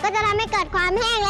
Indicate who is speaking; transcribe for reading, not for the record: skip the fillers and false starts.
Speaker 1: ก็จะทำให้เกิดความแห้ง